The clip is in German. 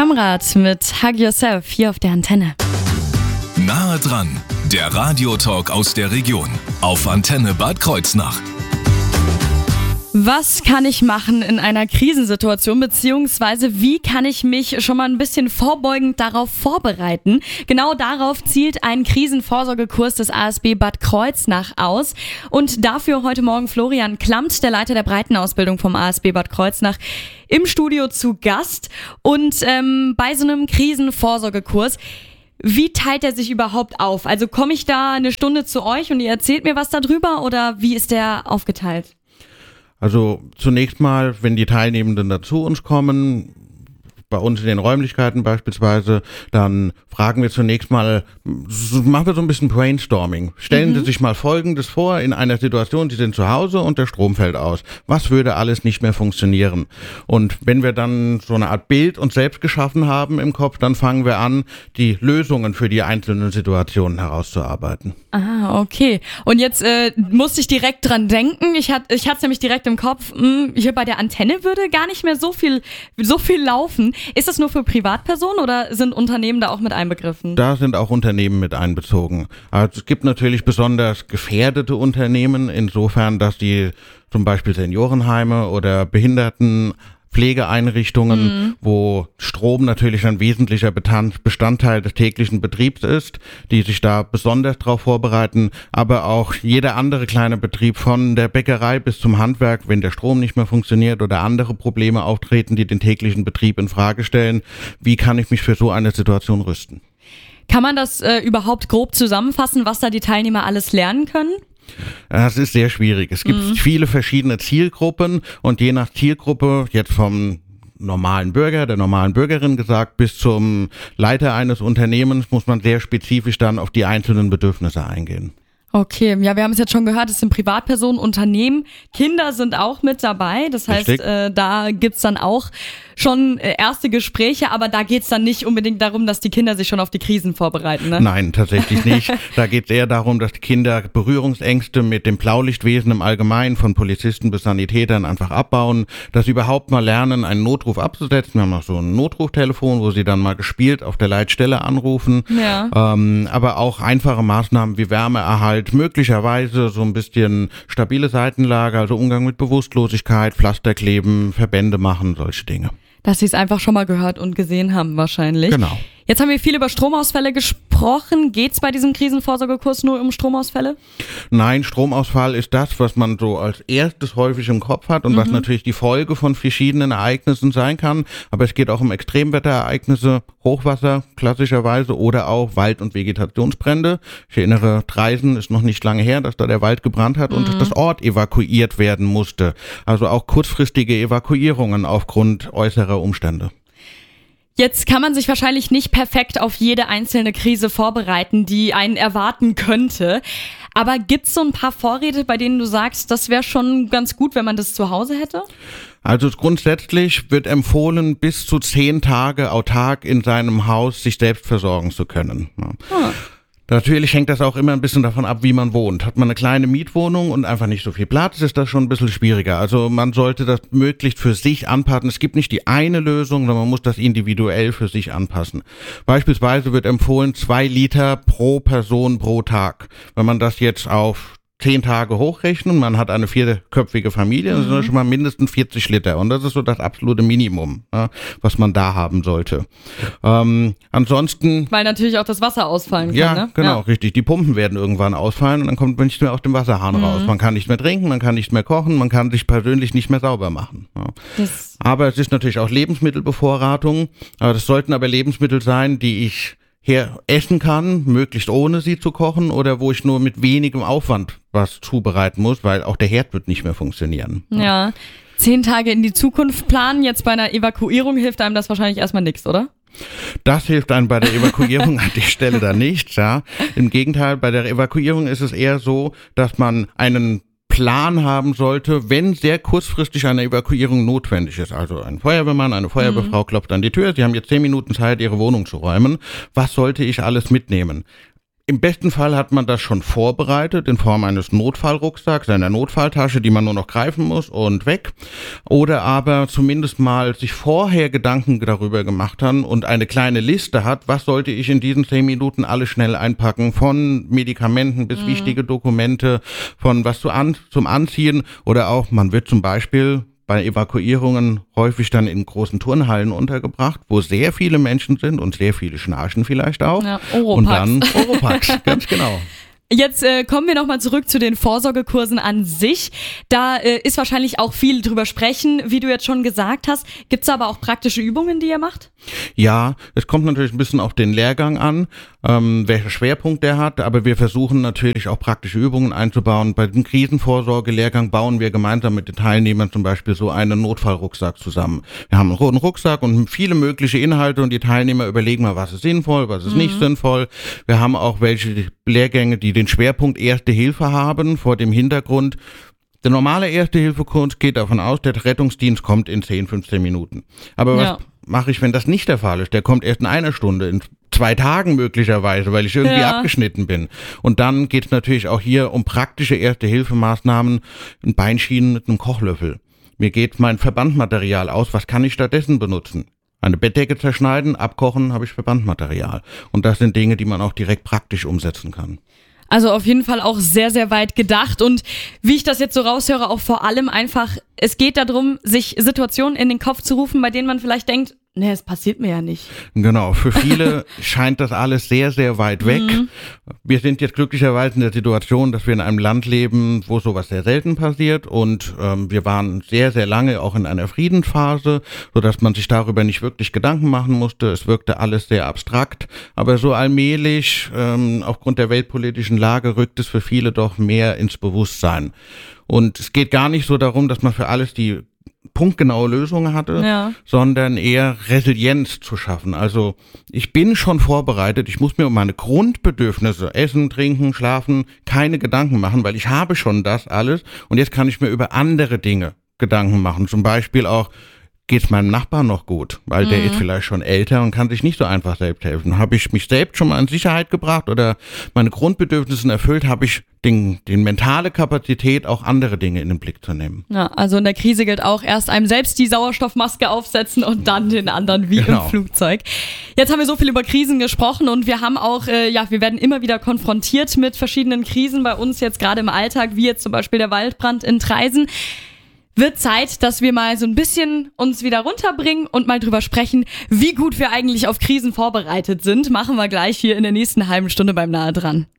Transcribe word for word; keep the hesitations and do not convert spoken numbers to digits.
Kamerad mit Hug Yourself hier auf der Antenne. Nahe dran, der Radiotalk aus der Region auf Antenne Bad Kreuznach. Was kann ich machen in einer Krisensituation, beziehungsweise wie kann ich mich schon mal ein bisschen vorbeugend darauf vorbereiten? Genau darauf zielt ein Krisenvorsorgekurs des A S B Bad Kreuznach aus. Und dafür heute Morgen Florian Klammt, der Leiter der Breitenausbildung vom A S B Bad Kreuznach, im Studio zu Gast. Und ähm, bei so einem Krisenvorsorgekurs, wie teilt er sich überhaupt auf? Also komme ich da eine Stunde zu euch und ihr erzählt mir was darüber oder wie ist der aufgeteilt? Also zunächst mal, wenn die Teilnehmenden dazu uns kommen, bei uns in den Räumlichkeiten beispielsweise, dann fragen wir zunächst mal, machen wir so ein bisschen Brainstorming. Stellen mhm. Sie sich mal Folgendes vor, in einer Situation, Sie sind zu Hause und der Strom fällt aus. Was würde alles nicht mehr funktionieren? Und wenn wir dann so eine Art Bild uns selbst geschaffen haben im Kopf, dann fangen wir an, die Lösungen für die einzelnen Situationen herauszuarbeiten. Ah, okay. Und jetzt äh, musste ich direkt dran denken. Ich hatte ich hatte es nämlich direkt im Kopf, mh, hier bei der Antenne würde gar nicht mehr so viel, so viel laufen. Ist das nur für Privatpersonen oder sind Unternehmen da auch mit einbegriffen? Da sind auch Unternehmen mit einbezogen. Also es gibt natürlich besonders gefährdete Unternehmen, insofern, dass die zum Beispiel Seniorenheime oder Behinderten Pflegeeinrichtungen, mhm. wo Strom natürlich ein wesentlicher Bestandteil des täglichen Betriebs ist, die sich da besonders darauf vorbereiten, aber auch jeder andere kleine Betrieb von der Bäckerei bis zum Handwerk, wenn der Strom nicht mehr funktioniert oder andere Probleme auftreten, die den täglichen Betrieb in Frage stellen, wie kann ich mich für so eine Situation rüsten? Kann man das äh, überhaupt grob zusammenfassen, was da die Teilnehmer alles lernen können? Das ist sehr schwierig. Es gibt mhm. viele verschiedene Zielgruppen und je nach Zielgruppe, jetzt vom normalen Bürger, der normalen Bürgerin gesagt, bis zum Leiter eines Unternehmens, muss man sehr spezifisch dann auf die einzelnen Bedürfnisse eingehen. Okay, ja, wir haben es jetzt schon gehört, es sind Privatpersonen, Unternehmen, Kinder sind auch mit dabei, das heißt, äh, da gibt's dann auch schon äh, erste Gespräche, aber da geht's dann nicht unbedingt darum, dass die Kinder sich schon auf die Krisen vorbereiten, ne? Nein, tatsächlich nicht. Da geht's eher darum, dass die Kinder Berührungsängste mit dem Blaulichtwesen im Allgemeinen, von Polizisten bis Sanitätern, einfach abbauen, dass sie überhaupt mal lernen, einen Notruf abzusetzen. Wir haben auch so ein Notruftelefon, wo sie dann mal gespielt auf der Leitstelle anrufen, ja. ähm, aber auch einfache Maßnahmen wie Wärmeerhalt, möglicherweise so ein bisschen stabile Seitenlage, also Umgang mit Bewusstlosigkeit, Pflasterkleben, Verbände machen, solche Dinge. Dass sie es einfach schon mal gehört und gesehen haben wahrscheinlich. Genau. Jetzt haben wir viel über Stromausfälle gesprochen. Geht's bei diesem Krisenvorsorgekurs nur um Stromausfälle? Nein, Stromausfall ist das, was man so als erstes häufig im Kopf hat und mhm. was natürlich die Folge von verschiedenen Ereignissen sein kann. Aber es geht auch um Extremwetterereignisse, Hochwasser klassischerweise oder auch Wald- und Vegetationsbrände. Ich erinnere, Dreisen ist noch nicht lange her, dass da der Wald gebrannt hat und mhm. das Ort evakuiert werden musste. Also auch kurzfristige Evakuierungen aufgrund äußerer Umstände. Jetzt kann man sich wahrscheinlich nicht perfekt auf jede einzelne Krise vorbereiten, die einen erwarten könnte. Aber gibt's so ein paar Vorräte, bei denen du sagst, das wäre schon ganz gut, wenn man das zu Hause hätte? Also grundsätzlich wird empfohlen, bis zu zehn Tage autark in seinem Haus sich selbst versorgen zu können. Ja. Natürlich hängt das auch immer ein bisschen davon ab, wie man wohnt. Hat man eine kleine Mietwohnung und einfach nicht so viel Platz, ist das schon ein bisschen schwieriger. Also man sollte das möglichst für sich anpassen. Es gibt nicht die eine Lösung, sondern man muss das individuell für sich anpassen. Beispielsweise wird empfohlen, zwei Liter pro Person pro Tag. Wenn man das jetzt auf zehn Tage hochrechnen, man hat eine vierköpfige Familie, das sind mhm. schon mal mindestens vierzig Liter und das ist so das absolute Minimum, ja, was man da haben sollte. Ähm, ansonsten... Weil natürlich auch das Wasser ausfallen kann, ja, ne? Genau, ja, richtig. Die Pumpen werden irgendwann ausfallen und dann kommt man nicht mehr aus dem Wasserhahn mhm. raus. Man kann nicht mehr trinken, man kann nicht mehr kochen, man kann sich persönlich nicht mehr sauber machen. Ja. Das aber es ist natürlich auch Lebensmittelbevorratung. Aber das sollten aber Lebensmittel sein, die ich her essen kann, möglichst ohne sie zu kochen oder wo ich nur mit wenigem Aufwand was zubereiten muss, weil auch der Herd wird nicht mehr funktionieren. Ja, zehn Tage in die Zukunft planen, jetzt bei einer Evakuierung hilft einem das wahrscheinlich erstmal nichts, oder? Das hilft einem bei der Evakuierung an der Stelle dann nicht, ja. Im Gegenteil, bei der Evakuierung ist es eher so, dass man einen Plan haben sollte, wenn sehr kurzfristig eine Evakuierung notwendig ist. Also ein Feuerwehrmann, eine Feuerwehrfrau mhm. klopft an die Tür, Sie haben jetzt zehn Minuten Zeit, Ihre Wohnung zu räumen. Was sollte ich alles mitnehmen? Im besten Fall hat man das schon vorbereitet in Form eines Notfallrucksacks, einer Notfalltasche, die man nur noch greifen muss und weg. Oder aber zumindest mal sich vorher Gedanken darüber gemacht haben und eine kleine Liste hat, was sollte ich in diesen zehn Minuten alles schnell einpacken, von Medikamenten bis mhm. wichtige Dokumente, von was zu an, zum Anziehen oder auch, man wird zum Beispiel bei Evakuierungen häufig dann in großen Turnhallen untergebracht, wo sehr viele Menschen sind und sehr viele schnarchen vielleicht auch. Ja, Oropax. Und dann Oropax, ganz genau. Jetzt äh, kommen wir nochmal zurück zu den Vorsorgekursen an sich. Da äh, ist wahrscheinlich auch viel drüber sprechen, wie du jetzt schon gesagt hast. Gibt es aber auch praktische Übungen, die ihr macht? Ja, es kommt natürlich ein bisschen auf den Lehrgang an, ähm, welcher Schwerpunkt der hat, aber wir versuchen natürlich auch praktische Übungen einzubauen. Bei dem Krisenvorsorge-Lehrgang bauen wir gemeinsam mit den Teilnehmern zum Beispiel so einen Notfallrucksack zusammen. Wir haben einen roten Rucksack und viele mögliche Inhalte und die Teilnehmer überlegen mal, was ist sinnvoll, was ist mhm. nicht sinnvoll. Wir haben auch welche Lehrgänge, die den Schwerpunkt Erste Hilfe haben, vor dem Hintergrund, der normale Erste-Hilfe-Kurs geht davon aus, der Rettungsdienst kommt in zehn, fünfzehn Minuten. Aber was ja. mache ich, wenn das nicht der Fall ist? Der kommt erst in einer Stunde, in zwei Tagen möglicherweise, weil ich irgendwie ja. abgeschnitten bin. Und dann geht es natürlich auch hier um praktische Erste-Hilfe-Maßnahmen, ein Beinschienen mit einem Kochlöffel. Mir geht mein Verbandmaterial aus, was kann ich stattdessen benutzen? Eine Bettdecke zerschneiden, abkochen, habe ich Verbandmaterial. Und das sind Dinge, die man auch direkt praktisch umsetzen kann. Also auf jeden Fall auch sehr, sehr weit gedacht und wie ich das jetzt so raushöre, auch vor allem einfach, es geht darum, sich Situationen in den Kopf zu rufen, bei denen man vielleicht denkt, nee, es passiert mir ja nicht. Genau, für viele scheint das alles sehr, sehr weit weg. Mhm. Wir sind jetzt glücklicherweise in der Situation, dass wir in einem Land leben, wo sowas sehr selten passiert und ähm, wir waren sehr, sehr lange auch in einer Friedensphase, sodass man sich darüber nicht wirklich Gedanken machen musste. Es wirkte alles sehr abstrakt, aber so allmählich, ähm, aufgrund der weltpolitischen Lage, rückt es für viele doch mehr ins Bewusstsein. Und es geht gar nicht so darum, dass man für alles die punktgenaue Lösung hatte, ja. sondern eher Resilienz zu schaffen. Also ich bin schon vorbereitet, ich muss mir um meine Grundbedürfnisse, Essen, Trinken, Schlafen, keine Gedanken machen, weil ich habe schon das alles und jetzt kann ich mir über andere Dinge Gedanken machen. Zum Beispiel auch, geht's meinem Nachbarn noch gut, weil mhm. der ist vielleicht schon älter und kann sich nicht so einfach selbst helfen. Habe ich mich selbst schon mal in Sicherheit gebracht oder meine Grundbedürfnisse erfüllt, habe ich den, den mentale Kapazität, auch andere Dinge in den Blick zu nehmen. Ja, also in der Krise gilt auch erst einem selbst die Sauerstoffmaske aufsetzen und dann den anderen wie genau. im Flugzeug. Jetzt haben wir so viel über Krisen gesprochen und wir haben auch, äh, ja, wir werden immer wieder konfrontiert mit verschiedenen Krisen bei uns jetzt gerade im Alltag, wie jetzt zum Beispiel der Waldbrand in Traisen. Wird Zeit, dass wir mal so ein bisschen uns wieder runterbringen und mal drüber sprechen, wie gut wir eigentlich auf Krisen vorbereitet sind. Machen wir gleich hier in der nächsten halben Stunde beim Nahe dran.